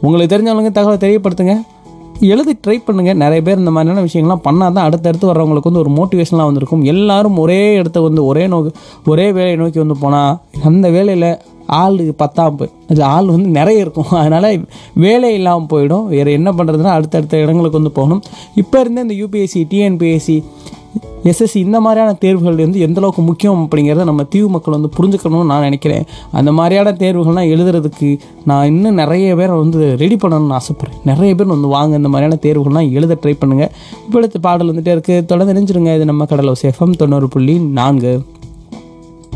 உங்களுக்கு தெரிஞ்சவங்களுக்கு தகவலை தெரியப்படுத்துங்க, எழுதி ட்ரை பண்ணுங்கள். நிறைய பேர் இந்த மாதிரியான விஷயங்கள்லாம் பண்ணால் தான் அடுத்தடுத்து வர்றவங்களுக்கு வந்து ஒரு மோட்டிவேஷன்லாம் வந்திருக்கும். எல்லாரும் ஒரே இடத்த வந்து ஒரே வேலையை நோக்கி வந்து போனால் அந்த வேலையில் ஆள் பத்தாம்பு அது ஆள் வந்து நிறைய இருக்கும். அதனால் வேலை இல்லாமல் போயிடும். வேறு என்ன பண்ணுறதுன்னா அடுத்தடுத்த இடங்களுக்கு வந்து போகணும். இப்போ இருந்தே இந்த யூபிஎஸ்சி, டிஎன்பிஎஸ்சி, எஸ்எஸ்சி இந்த மாதிரியான தேர்வுகள் வந்து எந்தளவுக்கு முக்கியம் அப்படிங்கிறத நம்ம தீவு மக்கள் வந்து புரிஞ்சுக்கணும்னு நான் நினைக்கிறேன். அந்த மாதிரியான தேர்வுகள்லாம் எழுதுறதுக்கு நான் இன்னும் நிறைய பேரை வந்து ரெடி பண்ணணும்னு ஆசைப்பட்றேன். நிறைய பேர் வந்து வாங்க இந்த மாதிரியான தேர்வுகள்லாம் எழுத ட்ரை பண்ணுங்கள். இப்போ அடுத்த பாடல் வந்துட்டே இருக்குது, தொடர்ந்து நினைச்சிருங்க. இது நம்ம கடலோசை FM 90.4.